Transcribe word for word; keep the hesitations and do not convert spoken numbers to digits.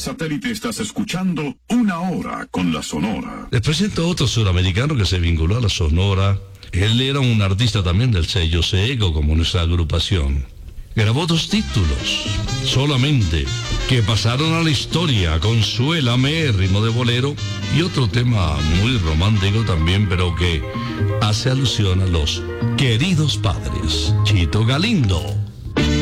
satélite estás escuchando Una Hora con la Sonora. Les presento a otro suramericano que se vinculó a la Sonora. Él era un artista también del sello Seco, como nuestra agrupación. Grabó dos títulos, solamente, que pasaron a la historia: Consuélame, ritmo de bolero, y otro tema muy romántico también, pero que hace alusión a los queridos padres. Chito Galindo.